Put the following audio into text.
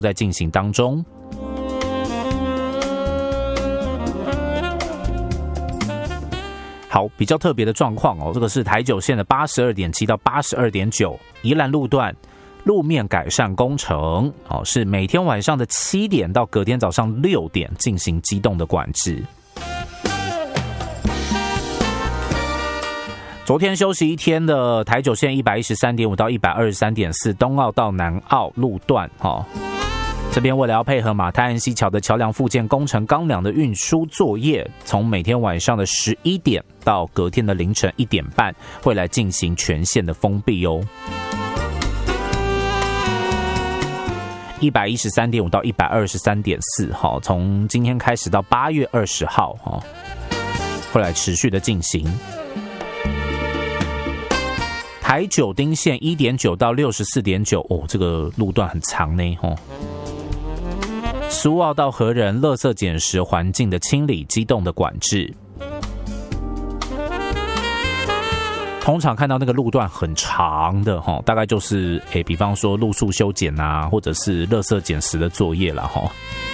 在进行当中。好，比较特别的状况哦，这个是台九线的82.7到82.9宜兰路段路面改善工程哦，是每天晚上的7点到隔天早上6点进行机动的管制。昨天休息一天的台九线113.5到123.4东澳到南澳路段哦，这边为了要配合马太安溪桥的桥梁复建工程钢梁的运输作业，从每天晚上的11点到隔天的凌晨1点半，会来进行全线的封闭哦。113.5到123.4哈，从今天开始到8月20号哈，会来持续的进行。台九丁线1.9到64.9哦，这个路段很长呢哦。苏澳到河仁垃圾捡拾环境的清理机动的管制。通常看到那个路段很长的齁，大概就是比方说路树修剪啊，或者是垃圾捡拾的作业啦齁。